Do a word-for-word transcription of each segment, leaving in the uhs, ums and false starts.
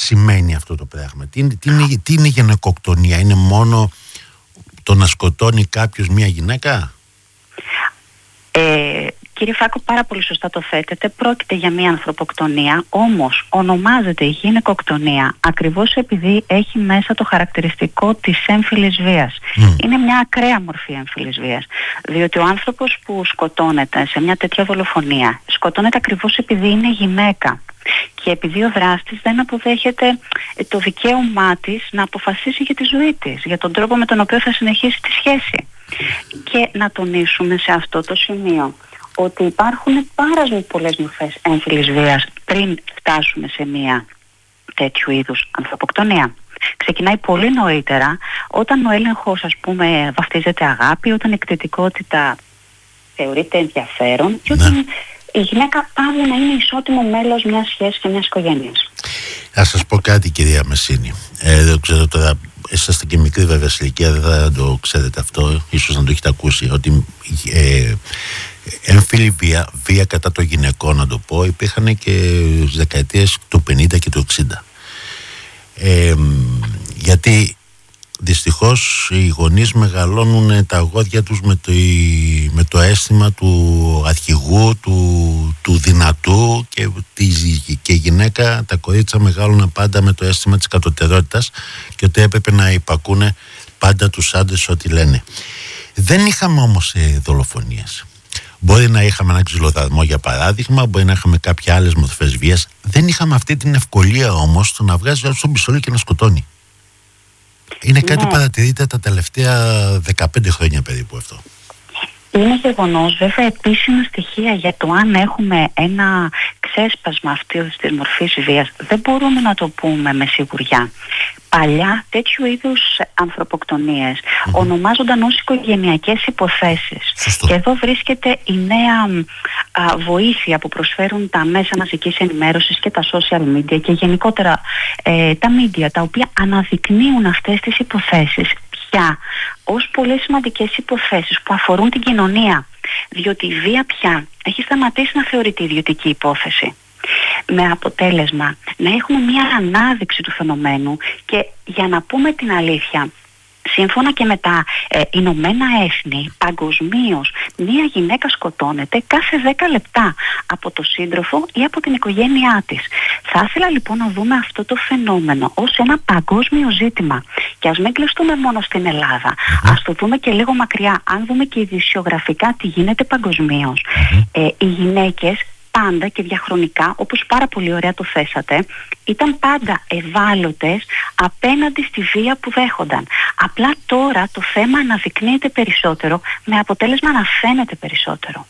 σημαίνει αυτό το πράγμα? Τι, τι, είναι, τι είναι γυναικοκτονία? Είναι μόνο το να σκοτώνει κάποιος μια γυναίκα? Ε, κύριε Φάκο, πάρα πολύ σωστά το θέτετε. Πρόκειται για μια ανθρωποκτονία, όμως ονομάζεται γυναικοκτονία ακριβώς επειδή έχει μέσα το χαρακτηριστικό της έμφυλης βίας. Mm. Είναι μια ακραία μορφή έμφυλης βίας, διότι ο άνθρωπος που σκοτώνεται σε μια τέτοια δολοφονία σκοτώνεται ακριβώς επειδή είναι γυναίκα και επειδή ο δράστης δεν αποδέχεται το δικαίωμά της να αποφασίσει για τη ζωή της, για τον τρόπο με τον οποίο θα συνεχίσει τη σχέση. Και να τονίσουμε σε αυτό το σημείο ότι υπάρχουν πάρα πολλές μορφές έμφυλης βίας πριν φτάσουμε σε μια τέτοιου είδους ανθρωποκτονία. Ξεκινάει πολύ νωρίτερα, όταν ο έλεγχος, ας πούμε, βαφτίζεται αγάπη, όταν η εκτετικότητα θεωρείται ενδιαφέρον και όταν η γυναίκα πάβει να είναι ισότιμο μέλος μιας σχέσης και μιας οικογένειας. Θα σας πω κάτι, κυρία Μεσίνη. Ε, δεν ξέρω τώρα, είσαστε και μικρή βέβαια σε ηλικία, δεν θα το ξέρετε αυτό, ίσως να το έχετε ακούσει, ότι ε, έμφυλη βία, βία κατά το γυναικό, να το πω, υπήρχαν και στις δεκαετίες του πενήντα και του εξήντα. Ε, γιατί δυστυχώς οι γονείς μεγαλώνουν τα αγόρια τους με το, με το αίσθημα του αρχηγού, του, του δυνατού, και, και η γυναίκα, τα κορίτσια μεγαλώνουν πάντα με το αίσθημα της κατωτερότητας και ότι έπρεπε να υπακούνε πάντα τους άντρες ό,τι λένε. Δεν είχαμε όμως ε, δολοφονίες. Μπορεί να είχαμε ένα ξυλοδαρμό για παράδειγμα, μπορεί να είχαμε κάποια άλλες μορφές βίας. Δεν είχαμε αυτή την ευκολία όμως το να βγάζει στον πιστόλι και να σκοτώνει. Είναι κάτι που παρατηρείται τα τελευταία δεκαπέντε χρόνια περίπου αυτό. Είναι γεγονός, βέβαια, επίσημα στοιχεία για το αν έχουμε ένα ξέσπασμα αυτής της μορφής βίας δεν μπορούμε να το πούμε με σιγουριά. Παλιά τέτοιου είδους ανθρωποκτονίες mm-hmm. ονομάζονταν ως οικογενειακές υποθέσεις. Σωστό. Και εδώ βρίσκεται η νέα α, βοήθεια που προσφέρουν τα μέσα μαζικής ενημέρωσης και τα social media και γενικότερα ε, τα media, τα οποία αναδεικνύουν αυτές τις υποθέσεις πια ως πολύ σημαντικές υποθέσεις που αφορούν την κοινωνία, διότι η βία πια έχει σταματήσει να θεωρείται ιδιωτική υπόθεση, με αποτέλεσμα να έχουμε μια ανάδειξη του φαινομένου. Και για να πούμε την αλήθεια, σύμφωνα και με τα ε, Ηνωμένα Έθνη, παγκοσμίως μία γυναίκα σκοτώνεται κάθε δέκα λεπτά από το σύντροφο ή από την οικογένειά της. Θα ήθελα λοιπόν να δούμε αυτό το φαινόμενο ως ένα παγκόσμιο ζήτημα και ας μην κλειστούμε μόνο στην Ελλάδα. Mm-hmm. Ας το δούμε και λίγο μακριά. Αν δούμε και ειδησιογραφικά τι γίνεται παγκοσμίως, mm-hmm. ε, οι γυναίκες πάντα και διαχρονικά, όπως πάρα πολύ ωραία το θέσατε, ήταν πάντα ευάλωτες απέναντι στη βία που δέχονταν. Απλά τώρα το θέμα αναδεικνύεται περισσότερο, με αποτέλεσμα να φαίνεται περισσότερο.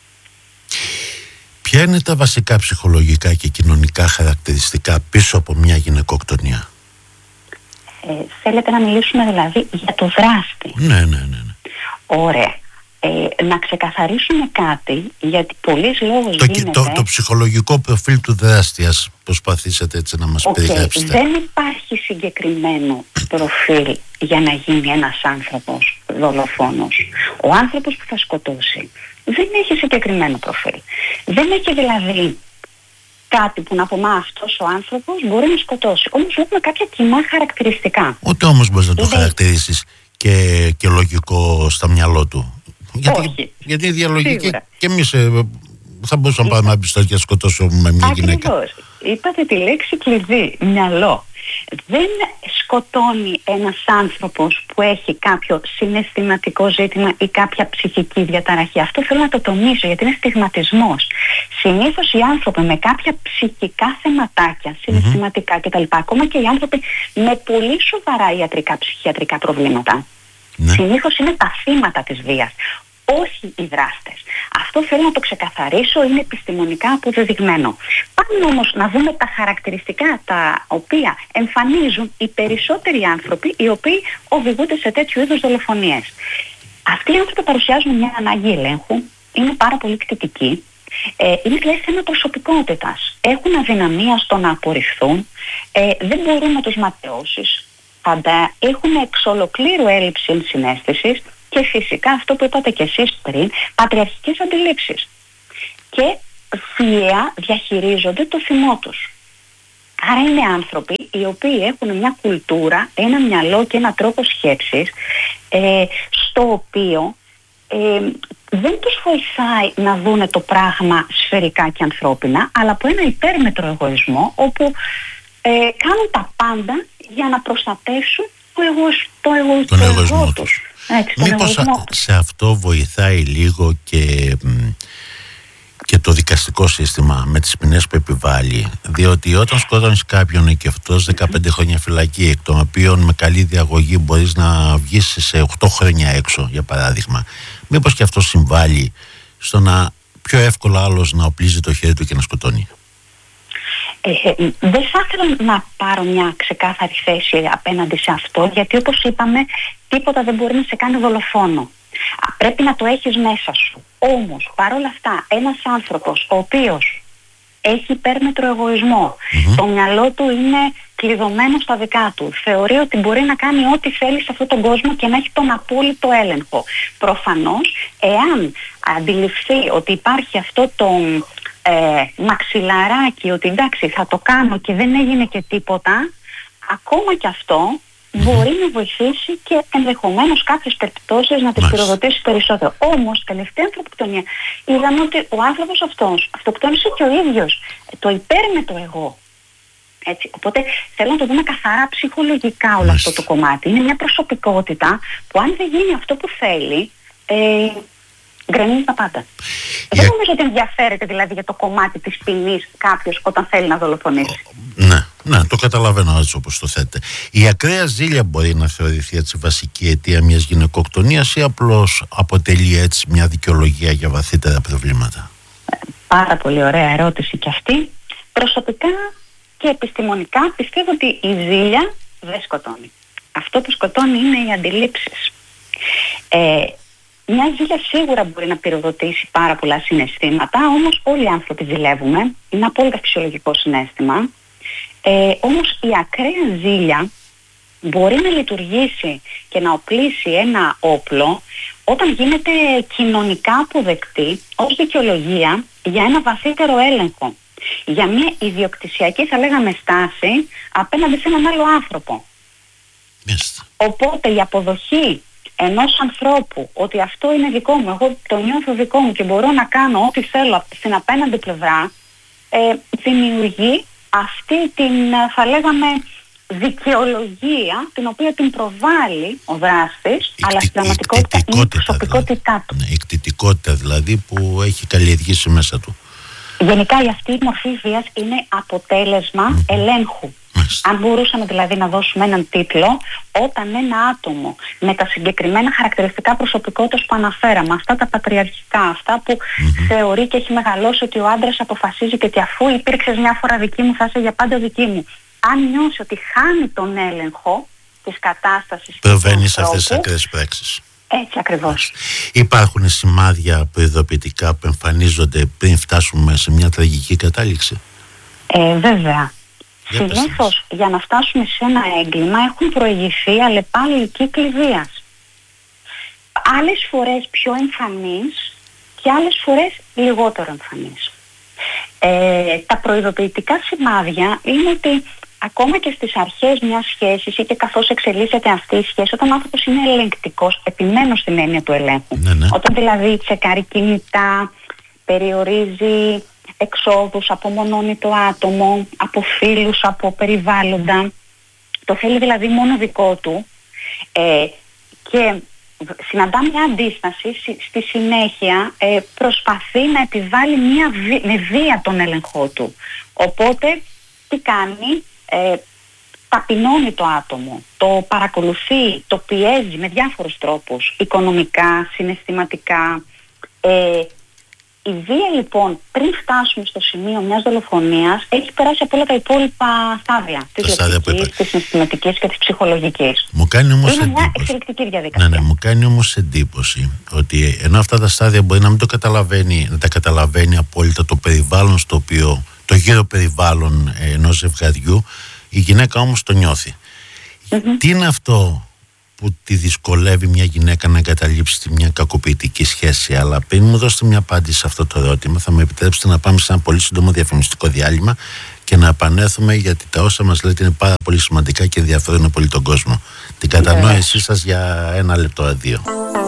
Ποια είναι τα βασικά ψυχολογικά και κοινωνικά χαρακτηριστικά πίσω από μια γυναικοκτονία? Ε, θέλετε να μιλήσουμε δηλαδή για το δράστη? Ναι, ναι, ναι, ναι. Ωραία. Ε, να ξεκαθαρίσουμε κάτι, γιατί πολλής λόγος το, γίνεται... Το, το ψυχολογικό προφίλ του δράστη, ας προσπαθήσετε έτσι να μας okay, περιγράψετε. Δεν υπάρχει συγκεκριμένο προφίλ για να γίνει ένας άνθρωπος δολοφόνος. Ο άνθρωπος που θα σκοτώσει δεν έχει συγκεκριμένο προφίλ. Δεν έχει δηλαδή κάτι που να πω, μα αυτός ο άνθρωπος μπορεί να σκοτώσει. Όμως έχουμε κάποια κοινά χαρακτηριστικά. Ούτε όμως μπορείς να το είναι... χαρακτηρίσεις και, και λογικό στα μυαλό του. Γιατί, Όχι. γιατί διαλογική και εμείς ε, θα μπορούσαμε να πάμε να πιστώ και να σκοτώσουμε μια γυναίκα. Ακριβώς. Είπατε τη λέξη κλειδί, μυαλό. Δεν σκοτώνει ένας άνθρωπος που έχει κάποιο συναισθηματικό ζήτημα ή κάποια ψυχική διαταραχή. Αυτό θέλω να το τονίσω, γιατί είναι στιγματισμός. Συνήθως οι άνθρωποι με κάποια ψυχικά θεματάκια, συναισθηματικά mm-hmm. κτλ., ακόμα και οι άνθρωποι με πολύ σοβαρά ιατρικά, ψυχιατρικά προβλήματα, ναι. συνήθως είναι τα θύματα της βίας, όχι οι δράστες. Αυτό θέλω να το ξεκαθαρίσω, είναι επιστημονικά αποδεδειγμένο. Πάμε όμως να δούμε τα χαρακτηριστικά τα οποία εμφανίζουν οι περισσότεροι άνθρωποι οι οποίοι οδηγούνται σε τέτοιου είδους δολοφονίες. Αυτοί οι άνθρωποι παρουσιάζουν μια ανάγκη ελέγχου, είναι πάρα πολύ κτητικοί, ε, είναι δηλαδή θέμα προσωπικότητας. Έχουν αδυναμία στο να απορριφθούν, ε, δεν μπορούν να τους ματαιώσεις, πάντα έχουν εξ ολοκλήρου έλλειψη ενσυναίσθησης και φυσικά αυτό που είπατε και εσείς πριν, πατριαρχικές αντιλήψεις. Και βία διαχειρίζονται το θυμό τους. Άρα είναι άνθρωποι οι οποίοι έχουν μια κουλτούρα, ένα μυαλό και ένα τρόπο σκέψης ε, στο οποίο ε, δεν τους βοηθάει να δούνε το πράγμα σφαιρικά και ανθρώπινα, αλλά από ένα υπέρμετρο εγωισμό, όπου ε, κάνουν τα πάντα για να προστατεύσουν το εγώ, το εγώ, τον το εγωισμό εγώ τους. τους. Έτσι, τον Μήπως εγωισμό. σε αυτό βοηθάει λίγο και, και το δικαστικό σύστημα με τις ποινές που επιβάλλει, διότι όταν σκοτώνεις κάποιον και αυτός δεκαπέντε χρόνια φυλακή, εκ των οποίων με καλή διαγωγή μπορείς να βγεις σε οκτώ χρόνια έξω, για παράδειγμα, μήπως και αυτό συμβάλλει στο να πιο εύκολα άλλος να οπλίζει το χέρι του και να σκοτώνει? Ε, δεν θα ήθελα να πάρω μια ξεκάθαρη θέση απέναντι σε αυτό, γιατί όπως είπαμε, τίποτα δεν μπορεί να σε κάνει δολοφόνο. Πρέπει να το έχεις μέσα σου. Όμως, παρόλα αυτά, ένας άνθρωπος ο οποίος έχει υπέρμετρο εγωισμό, mm-hmm. το μυαλό του είναι κλειδωμένο στα δικά του, θεωρεί ότι μπορεί να κάνει ό,τι θέλει σε αυτόν τον κόσμο και να έχει τον απόλυτο έλεγχο. Προφανώς, εάν αντιληφθεί ότι υπάρχει αυτό το ε, μαξιλαράκι, ότι εντάξει θα το κάνω και δεν έγινε και τίποτα, ακόμα και αυτό μπορεί να βοηθήσει και ενδεχομένως κάποιες περιπτώσεις να τις πυροδοτήσει περισσότερο. Όμως, τελευταία ανθρωποκτονία είδαμε ότι ο άνθρωπος αυτός αυτοκτόνησε και ο ίδιος, το υπέρμετρο εγώ. Έτσι. Οπότε θέλω να το δούμε καθαρά ψυχολογικά όλο αυτό το κομμάτι. Είναι μια προσωπικότητα που αν δεν γίνει αυτό που θέλει, ε, γκρεμίζει τα πάντα. Yeah. Δεν νομίζω ότι ενδιαφέρεται δηλαδή για το κομμάτι της ποινής κάποιος όταν θέλει να δολοφονήσει. Ναι, ναι, το καταλαβαίνω έτσι όπως το θέτε. Η ακραία ζήλια μπορεί να θεωρηθεί έτσι βασική αιτία μιας γυναικοκτονίας ή απλώς αποτελεί έτσι μια δικαιολογία για βαθύτερα προβλήματα? Πάρα πολύ ωραία ερώτηση και αυτή. Προσωπικά και επιστημονικά πιστεύω ότι η ζήλια δεν σκοτώνει. Αυτό που σκοτώνει είναι οι αντιλήψεις. Ε, Μια ζήλια σίγουρα μπορεί να πυροδοτήσει πάρα πολλά συναισθήματα, όμως όλοι οι άνθρωποι ζηλεύουμε, είναι απόλυτα φυσιολογικό συναίσθημα. Ε, όμως η ακραία ζήλια μπορεί να λειτουργήσει και να οπλίσει ένα όπλο όταν γίνεται κοινωνικά αποδεκτή ως δικαιολογία για ένα βαθύτερο έλεγχο, για μια ιδιοκτησιακή θα λέγαμε στάση απέναντι σε έναν άλλο άνθρωπο. Yes. Οπότε η αποδοχή ενός ανθρώπου ότι αυτό είναι δικό μου, εγώ το νιώθω δικό μου και μπορώ να κάνω ό,τι θέλω στην απέναντι πλευρά, ε, δημιουργεί αυτή την, θα λέγαμε, δικαιολογία την οποία την προβάλλει ο δράστης, η, αλλά στην πραγματικότητα είναι η προσωπικότητά του. Ναι, η εκτιτικότητα δηλαδή που έχει καλλιεργήσει μέσα του. Γενικά η αυτή η μορφή βίας είναι αποτέλεσμα mm. ελέγχου. Αν μπορούσαμε δηλαδή να δώσουμε έναν τίτλο, όταν ένα άτομο με τα συγκεκριμένα χαρακτηριστικά προσωπικότητας που αναφέραμε, αυτά τα πατριαρχικά, αυτά που mm-hmm. θεωρεί και έχει μεγαλώσει ότι ο άντρας αποφασίζει και ότι αφού υπήρξες μια φορά δική μου θα είσαι για πάντα δική μου, αν νιώσει ότι χάνει τον έλεγχο της κατάστασης, προβαίνει σε αυτές τις ακραίες πράξεις. Έτσι ακριβώς. Υπάρχουν σημάδια προειδοποιητικά που εμφανίζονται πριν φτάσουμε σε μια τραγική κατάληξη? Ε, βέβαια. Συνήθως για να φτάσουμε σε ένα έγκλημα έχουν προηγηθεί αλλεπάλληλοι κύκλοι βίας. Άλλες φορές πιο εμφανείς και άλλες φορές λιγότερο εμφανείς. Ε, τα προειδοποιητικά σημάδια είναι ότι ακόμα και στις αρχές μιας σχέσης ή και καθώς εξελίσσεται αυτή η σχέση, όταν ο άνθρωπος είναι ελεγκτικός, επιμένω στην έννοια του ελέγχου, ναι, ναι. όταν δηλαδή τσεκάρει κινητά, περιορίζει εξόδους, απομονώνει το άτομο, από φίλους, από περιβάλλοντα, το θέλει δηλαδή μόνο δικό του, ε, και συναντά μια αντίσταση, στη συνέχεια ε, προσπαθεί να επιβάλλει μια βία, με βία τον έλεγχό του. Οπότε τι κάνει? Ε, ταπεινώνει το άτομο, το παρακολουθεί, το πιέζει με διάφορους τρόπους, οικονομικά, συναισθηματικά. Ε, η βία λοιπόν πριν φτάσουμε στο σημείο μιας δολοφονίας έχει περάσει από όλα τα υπόλοιπα στάδια, της λεκτικής, της συναισθηματικής και της ψυχολογικής. Μου κάνει όμως είναι εντύπωση. Μια εξελικτική διαδικασία. Ναι, ναι, μου κάνει όμως εντύπωση ότι ενώ αυτά τα στάδια μπορεί να μην το καταλαβαίνει, να τα καταλαβαίνει απόλυτα το περιβάλλον στο οποίο, το γύρο περιβάλλον ενός ζευγαριού, η γυναίκα όμως το νιώθει. Mm-hmm. Τι είναι αυτό που τη δυσκολεύει μια γυναίκα να εγκαταλείψει μια κακοποιητική σχέση? Αλλά πριν μου δώσετε μια απάντηση σε αυτό το ερώτημα, θα με επιτρέψετε να πάμε σε ένα πολύ σύντομο διαφημιστικό διάλειμμα και να επανέλθουμε, γιατί τα όσα μας λέτε είναι πάρα πολύ σημαντικά και ενδιαφέρουν πολύ τον κόσμο. Την κατανόησή σας για ένα λεπτό, δύο.